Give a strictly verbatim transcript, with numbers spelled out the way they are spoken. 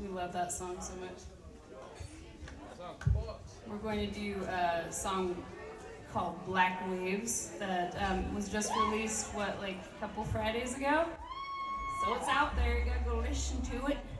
We love that song so much. We're going to do a song called Black Waves that um, was just released, what, like a couple Fridays ago? So it's out there, you gotta go listen to it.